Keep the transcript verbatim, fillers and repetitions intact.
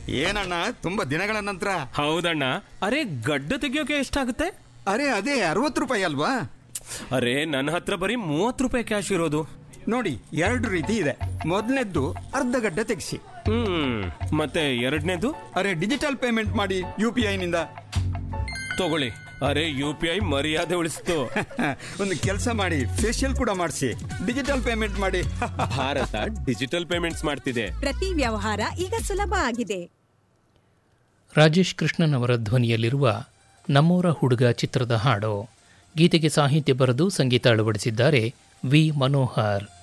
ಏನಣ್ಣ, ತುಂಬಾ ದಿನಗಳ ನಂತರ. ಹೌದಣ್ಣ. ಅರೆ, ಗಡ್ಡ ತೆಗಿಯೋಕೆ ಎಷ್ಟಾಗುತ್ತೆ? ಅರೆ ಅದೇ ಅರವತ್ತು ರೂಪಾಯಿ ಅಲ್ವಾ? ಅರೆ, ನನ್ನ ಹತ್ರ ಬರೀ ಮೂವತ್ತು ರೂಪಾಯಿ ಕ್ಯಾಶ್ ಇರೋದು. ನೋಡಿ, ಎರಡು ರೀತಿ ಇದೆ. ಮೊದಲನೇದ್ದು ಅರ್ಧ ಗಡ್ಡೆ ತೆಗಿಸಿ. ಹ್ಮ್ ಮತ್ತೆ ಎರಡನೇದು? ಅರೆ, ಡಿಜಿಟಲ್ ಪೇಮೆಂಟ್ ಮಾಡಿ ಯು ಪಿ ಐ ನಿಂದ. ತಗೊಳ್ಳಿ. ಅರೆ, ಯು ಪಿ ಐ ಮರ್ಯಾದೆ ಉಳಿಸ್ತು. ಒಂದು ಕೆಲಸ ಮಾಡಿ, ಫೇಶಿಯಲ್ ಕೂಡ ಮಾಡಿಸಿ, ಡಿಜಿಟಲ್ ಪೇಮೆಂಟ್ ಮಾಡಿ. ಭಾರತ ಡಿಜಿಟಲ್ ಪೇಮೆಂಟ್ಸ್ ಮಾಡ್ತಿದೆ. ಪ್ರತಿ ವ್ಯವಹಾರ ಈಗ ಸುಲಭ ಆಗಿದೆ. ರಾಜೇಶ್ ಕೃಷ್ಣನ್ ಅವರ ಧ್ವನಿಯಲ್ಲಿರುವ ನಮ್ಮೂರ ಹುಡುಗ ಚಿತ್ರದ ಹಾಡು. ಗೀತೆಗೆ ಸಾಹಿತ್ಯ ಬರೆದು ಸಂಗೀತ ಅಳವಡಿಸಿದ್ದಾರೆ ವಿ ಮನೋಹರ್.